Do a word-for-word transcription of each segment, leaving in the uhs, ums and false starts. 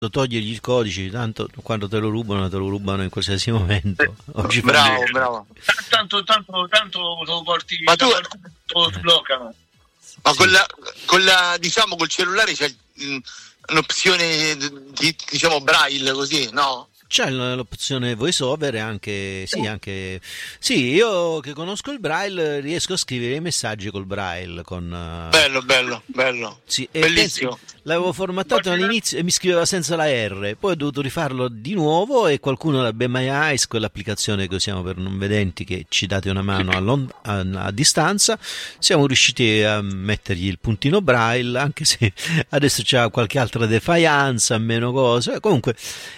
togliergli il codice, tanto quando te lo rubano te lo rubano in qualsiasi momento. Oggi bravo, bravo. Tanto, tanto, tanto lo porti, ma tu lo sbloccano. Ma sì. con la, con la, diciamo, col cellulare c'è mh, un'opzione di, diciamo, braille, così, no? C'è l'opzione voice over e anche sì, anche sì, io che conosco il braille riesco a scrivere i messaggi col braille con bello, bello, bello. Sì, bellissimo. Penso, l'avevo formattato all'inizio e mi scriveva senza la R, poi ho dovuto rifarlo di nuovo e qualcuno da Be My Eyes, quell'applicazione che usiamo per non vedenti che ci date una mano a, lon- a, a distanza, siamo riusciti a mettergli il puntino braille, anche se adesso c'ha qualche altra defiance, meno cose, comunque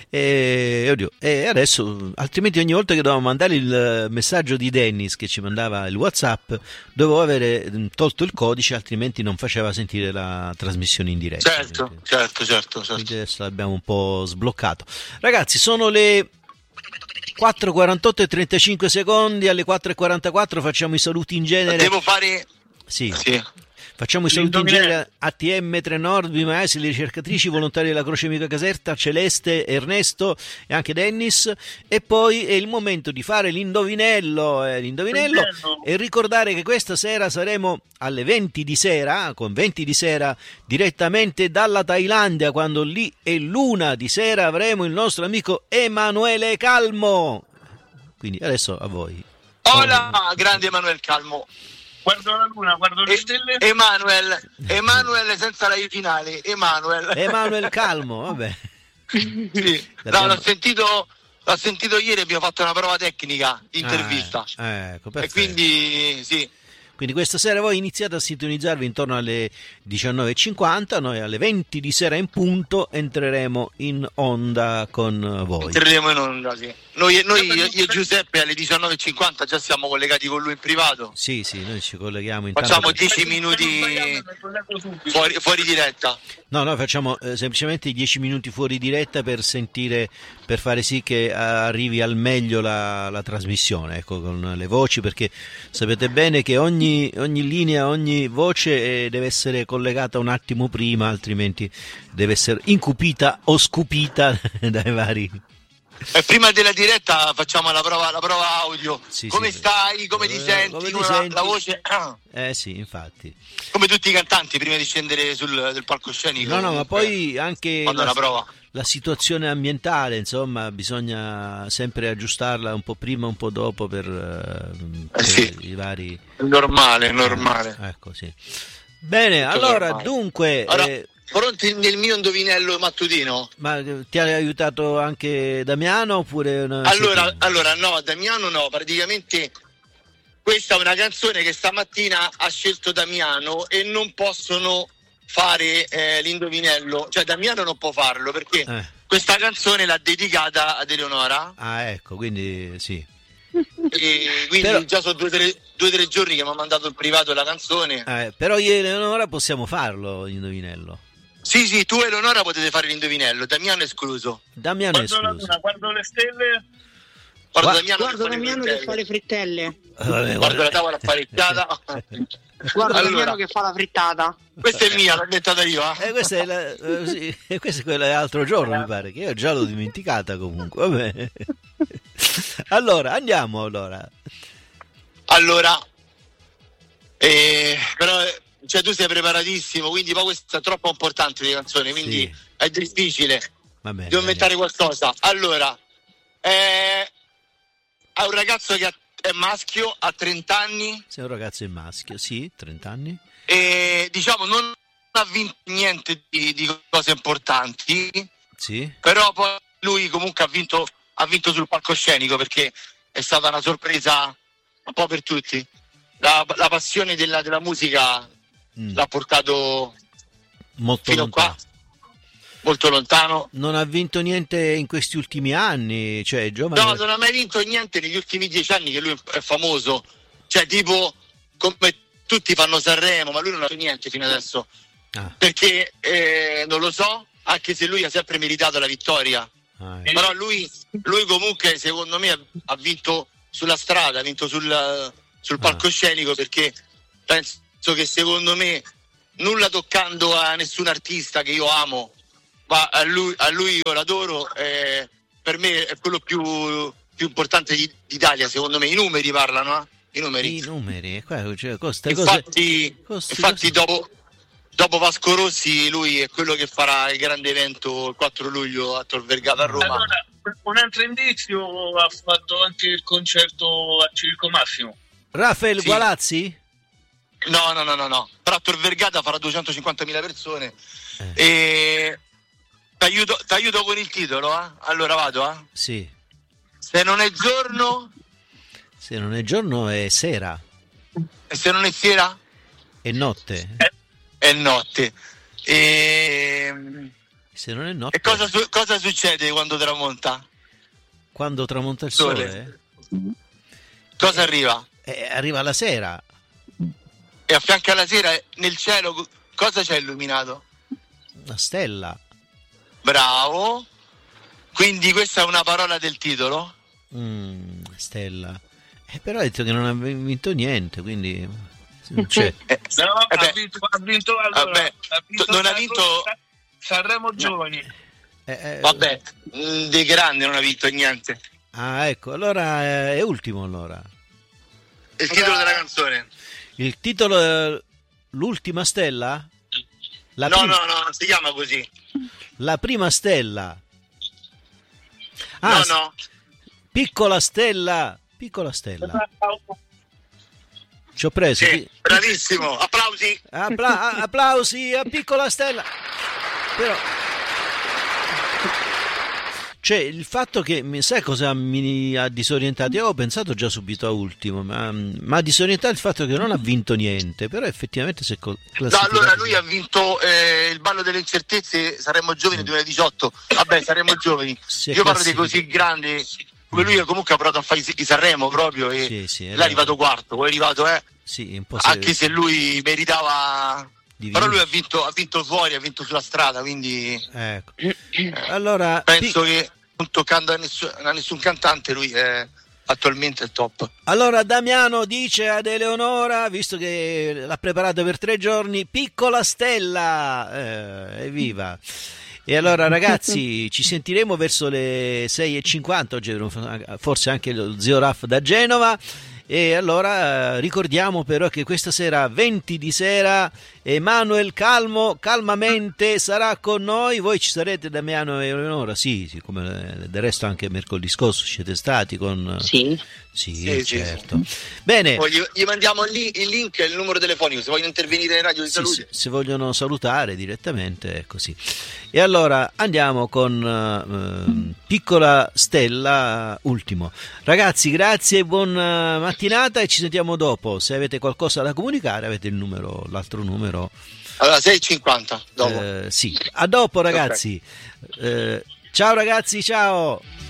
e, oddio, e adesso altrimenti ogni volta che dovevamo mandare il messaggio di Dennis che ci mandava il WhatsApp dovevo avere tolto il codice, altrimenti non faceva sentire la trasmissione in diretta. Certo, quindi, certo, certo, certo. Quindi adesso l'abbiamo un po' sbloccato. Ragazzi, sono le quattro e quarantotto e trentacinque secondi, alle quattro e quarantaquattro facciamo i saluti in genere. Devo fare... Sì. sì. Facciamo i saluti in genere a T M tre Nord, Be My Eyes, le ricercatrici, volontari della Croce Amica Caserta, Celeste, Ernesto e anche Dennis. E poi è il momento di fare l'indovinello, eh, l'indovinello e ricordare che questa sera saremo alle venti di sera, con venti di sera direttamente dalla Thailandia, quando lì è l'una di sera avremo il nostro amico Emanuele Calmo. Quindi adesso a voi. Hola, grande Emanuele Calmo. Guardo la luna, guardo le stelle. Emanuele, Emanuele senza la I finale, Emanuele. Emanuele Calmo, vabbè. Sì. No, l'ho sentito, l'ho sentito ieri, abbiamo fatto una prova tecnica, intervista. Ah, ecco, e quindi sì. Quindi questa sera voi iniziate a sintonizzarvi intorno alle diciannove e cinquanta, noi alle venti di sera in punto entreremo in onda con voi. Entreremo in onda, sì. Noi, noi io, io e Giuseppe alle diciannove e cinquanta già siamo collegati con lui in privato. Sì, sì, noi ci colleghiamo in Facciamo dieci minuti fuori, fuori diretta. No, noi facciamo eh, semplicemente dieci minuti fuori diretta per sentire, per fare sì che arrivi al meglio la, la trasmissione, ecco, con le voci, perché sapete bene che ogni, ogni linea, ogni voce eh, deve essere collegata un attimo prima, altrimenti deve essere incupita o scupita dai vari... E prima della diretta facciamo la prova, la prova audio. Sì, come sì, stai? Come ti eh, senti? come ti la, senti? la voce. Eh sì, infatti. Come tutti i cantanti prima di scendere sul del palcoscenico. No, no, ma poi anche la, la, prova. la situazione ambientale, insomma, bisogna sempre aggiustarla un po' prima, un po' dopo per, eh, per sì. i vari. Normale, normale. Eh, ecco, sì. Bene, Tutto allora, normale. dunque. Allora, eh, pronti nel mio indovinello mattutino? Ma ti ha aiutato anche Damiano oppure una... Allora, allora no, Damiano no, praticamente questa è una canzone che stamattina ha scelto Damiano e non possono fare eh, l'indovinello, cioè Damiano non può farlo perché eh. questa canzone l'ha dedicata ad Eleonora. Ah, ecco, quindi sì. E quindi però... già sono due o tre, due, tre giorni che mi ha mandato in privato la canzone. Eh, però io e Eleonora possiamo farlo l'indovinello. Sì, sì, tu e Eleonora potete fare l'indovinello, Damiano è escluso. Damiano è escluso. Guardo la luna, guardo le stelle. Guardo Gua- Damiano, guardo Damiano che fa le frittelle. Vabbè, guardo la tavola apparecchiata. Guardo allora, Damiano che fa la frittata. Questa è mia, l'ho inventata io. Eh? Eh, questa è la, eh, sì, questa è quella dell'altro giorno, mi pare, che io già l'ho dimenticata comunque. Vabbè. Allora, andiamo allora. Allora, eh, però... Cioè tu sei preparatissimo, quindi poi questa è troppo importante di canzone, quindi sì. È difficile. Va bene, devo inventare qualcosa. Allora, eh, è un ragazzo che è maschio, ha trenta anni. Sei un ragazzo maschio, sì, trenta anni. E diciamo non ha vinto niente di, di cose importanti. Sì. Però poi lui comunque ha vinto, ha vinto sul palcoscenico perché è stata una sorpresa un po' per tutti. La, la passione della, della musica Mm. l'ha portato molto fino lontano. qua, molto lontano. Non ha vinto niente in questi ultimi anni, cioè giovane. No, non ha mai vinto niente negli ultimi dieci anni che lui è famoso. Cioè, tipo, come tutti fanno Sanremo, ma lui non ha fatto niente fino adesso. Ah. Perché eh, non lo so, anche se lui ha sempre meritato la vittoria. Ah, eh. Però lui, lui comunque, secondo me, ha vinto sulla strada, ha vinto sul, sul palcoscenico ah. perché penso che secondo me, nulla toccando a nessun artista che io amo, ma a lui, a lui io l'adoro, eh, per me è quello più, più importante di, d'Italia, secondo me. I numeri parlano, eh? I numeri. I numeri, qua, cioè, coste, infatti, cose, coste, infatti cose. dopo, dopo Vasco Rossi lui è quello che farà il grande evento il quattro luglio a Tor Vergata a Roma. Allora, un altro indizio, ha fatto anche il concerto a Circo Massimo. Raffaele Sì. Gualazzi? No, no, no, no, no. Però a Tor Vergata farà duecentocinquantamila persone. Eh. E t'aiuto, t'aiuto con il titolo, eh? Allora vado, eh? Sì. Se non è giorno Se non è giorno è sera, e se non è sera è notte. Eh. è notte. E, Se non è notte, e cosa, su- cosa succede quando tramonta? quando tramonta il Sole. sole, Cosa arriva? eh, arriva la sera. E a fianco alla sera nel cielo co- cosa c'è illuminato? Una stella. Bravo. Quindi questa è una parola del titolo? Mm, stella. Eh, però ha detto che non ha vinto niente, quindi non c'è. Eh, No, eh beh, ha vinto, ha vinto, allora, vabbè, ha vinto non ha Sanremo- vinto- Sanremo Giovani. Eh, eh, vabbè, mm, dei grandi non ha vinto niente. Ah, ecco, allora eh, è ultimo allora. Il titolo della canzone? Il titolo è L'ultima stella? La No, prima, no, no, non si chiama così. La prima stella. Ah, No, s- no. Piccola stella. Piccola stella. Ci ho preso. Sì, Pi- bravissimo. Applausi. Appla- a- applausi a Piccola stella. Però cioè il fatto che mi sai cosa mi ha disorientato? Io avevo pensato già subito a ultimo, ma mi ha disorientato il fatto che non ha vinto niente, però effettivamente si è co- No, classificato. allora lui ha vinto eh, il ballo delle incertezze, saremmo giovani duemiladiciotto. Vabbè, saremmo giovani. Si è Io parlo di classificato. così grandi come lui, comunque ha provato a fare i i Sanremo proprio e Sì, sì, là è arrivato quarto, poi è arrivato, eh. Sì, un po' Anche se lui meritava, di però lui ha vincere. vinto, ha vinto fuori, ha vinto sulla strada, quindi Ecco. Allora, penso Pi- che non toccando a nessun, a nessun cantante lui è attualmente il top. allora Damiano dice ad Eleonora, visto che l'ha preparato per tre giorni, piccola stella, eh, evviva. E allora ragazzi, ci sentiremo verso le sei e cinquanta, oggi avremo forse anche lo zio Raff da Genova. E allora eh, ricordiamo però che questa sera venti di sera Emanuel Calmo calmamente sarà con noi. Voi ci sarete, Damiano e Eleonora? Sì, sì, come del resto anche mercoledì scorso siete stati con... Sì. Sì, Sì, sì, certo. Bene. Poi gli, gli mandiamo il, li- il link e il numero telefonico se vogliono intervenire in radio di Sì, salute. sì, se vogliono salutare direttamente è così. E allora andiamo con eh, Piccola Stella ultimo. Ragazzi, grazie, buona mattinata e ci sentiamo dopo. Se avete qualcosa da comunicare avete il numero, l'altro numero. Allora sei e cinquanta dopo. Eh, sì, a dopo ragazzi. Eh, ciao ragazzi, ciao.